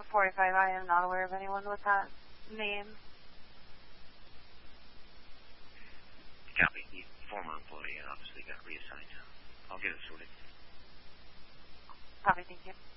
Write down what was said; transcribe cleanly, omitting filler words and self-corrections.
45, I am not aware of anyone with that name. Copy. The former employee obviously got reassigned. I'll get it sorted. Copy, thank you.